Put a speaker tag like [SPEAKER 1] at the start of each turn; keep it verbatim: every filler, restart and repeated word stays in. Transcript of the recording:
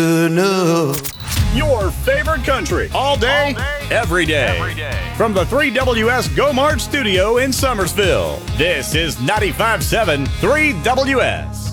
[SPEAKER 1] Your favorite country, all day,
[SPEAKER 2] All day,
[SPEAKER 1] every day.
[SPEAKER 2] every day.
[SPEAKER 1] From the three W S Go Mart studio in Summersville, this is ninety-five point seven three W S.